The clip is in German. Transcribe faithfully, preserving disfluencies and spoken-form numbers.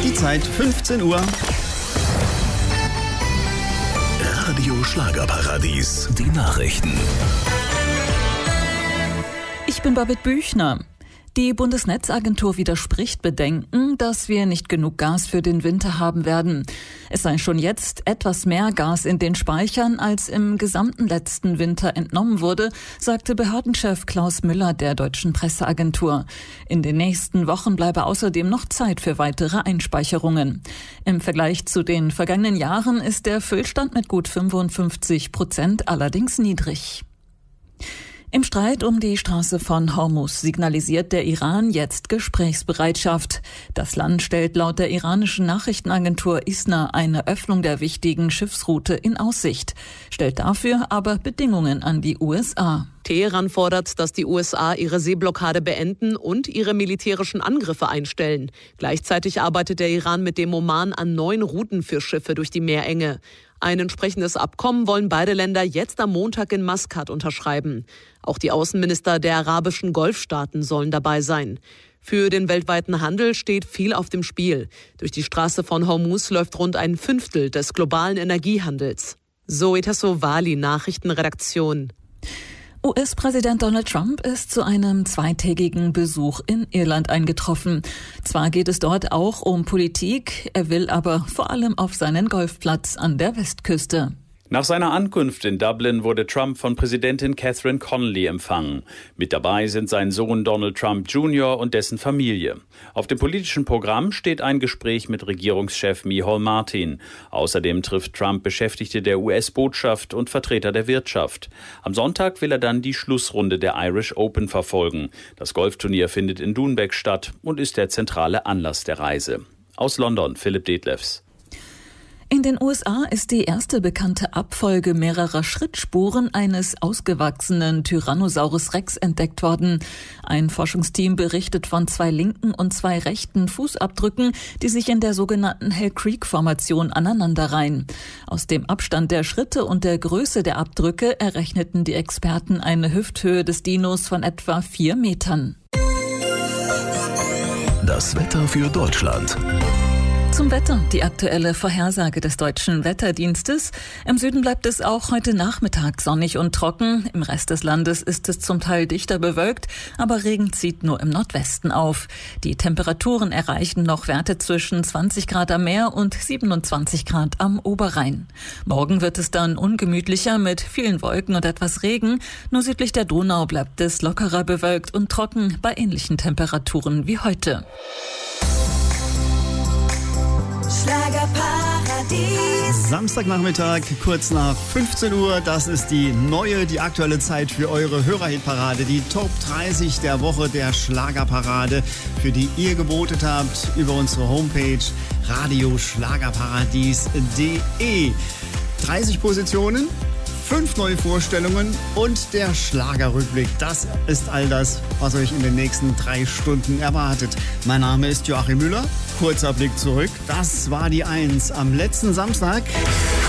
Die Zeit fünfzehn Uhr. Radio Schlagerparadies, die Nachrichten. Ich bin Babette Büchner. Die Bundesnetzagentur widerspricht Bedenken, dass wir nicht genug Gas für den Winter haben werden. Es sei schon jetzt etwas mehr Gas in den Speichern, als im gesamten letzten Winter entnommen wurde, sagte Behördenchef Klaus Müller der Deutschen Presseagentur. In den nächsten Wochen bleibe außerdem noch Zeit für weitere Einspeicherungen. Im Vergleich zu den vergangenen Jahren ist der Füllstand mit gut fünfundfünfzig Prozent allerdings niedrig. Im Streit um die Straße von Hormuz signalisiert der Iran jetzt Gesprächsbereitschaft. Das Land stellt laut der iranischen Nachrichtenagentur ISNA eine Öffnung der wichtigen Schiffsroute in Aussicht, stellt dafür aber Bedingungen an die U S A. Teheran fordert, dass die U S A ihre Seeblockade beenden und ihre militärischen Angriffe einstellen. Gleichzeitig arbeitet der Iran mit dem Oman an neuen Routen für Schiffe durch die Meerenge. Ein entsprechendes Abkommen wollen beide Länder jetzt am Montag in Maskat unterschreiben. Auch die Außenminister der arabischen Golfstaaten sollen dabei sein. Für den weltweiten Handel steht viel auf dem Spiel. Durch die Straße von Hormuz läuft rund ein Fünftel des globalen Energiehandels. Zoe Tassovali, Nachrichtenredaktion. U S-Präsident Donald Trump ist zu einem zweitägigen Besuch in Irland eingetroffen. Zwar geht es dort auch um Politik, er will aber vor allem auf seinen Golfplatz an der Westküste. Nach seiner Ankunft in Dublin wurde Trump von Präsidentin Catherine Connolly empfangen. Mit dabei sind sein Sohn Donald Trump Junior und dessen Familie. Auf dem politischen Programm steht ein Gespräch mit Regierungschef Micheal Martin. Außerdem trifft Trump Beschäftigte der U S-Botschaft und Vertreter der Wirtschaft. Am Sonntag will er dann die Schlussrunde der Irish Open verfolgen. Das Golfturnier findet in Doonbeg statt und ist der zentrale Anlass der Reise. Aus London, Philipp Detlefs. In den U S A ist die erste bekannte Abfolge mehrerer Schrittspuren eines ausgewachsenen Tyrannosaurus Rex entdeckt worden. Ein Forschungsteam berichtet von zwei linken und zwei rechten Fußabdrücken, die sich in der sogenannten Hell Creek-Formation aneinanderreihen. Aus dem Abstand der Schritte und der Größe der Abdrücke errechneten die Experten eine Hüfthöhe des Dinos von etwa vier Metern. Das Wetter für Deutschland. Zum Wetter, die aktuelle Vorhersage des Deutschen Wetterdienstes. Im Süden bleibt es auch heute Nachmittag sonnig und trocken. Im Rest des Landes ist es zum Teil dichter bewölkt, aber Regen zieht nur im Nordwesten auf. Die Temperaturen erreichen noch Werte zwischen zwanzig Grad am Meer und siebenundzwanzig Grad am Oberrhein. Morgen wird es dann ungemütlicher mit vielen Wolken und etwas Regen. Nur südlich der Donau bleibt es lockerer bewölkt und trocken bei ähnlichen Temperaturen wie heute. Schlagerparadies. Samstagnachmittag, kurz nach fünfzehn Uhr. Das ist die neue, die aktuelle Zeit für eure Hörerhitparade. Die Top dreißig der Woche der Schlagerparade, für die ihr gebotet habt über unsere Homepage radio schlagerparadies punkt de. dreißig Positionen, fünf neue Vorstellungen und der Schlagerrückblick. Das ist all das, was euch in den nächsten drei Stunden erwartet. Mein Name ist Joachim Müller. Kurzer Blick zurück. Das war die Eins am letzten Samstag.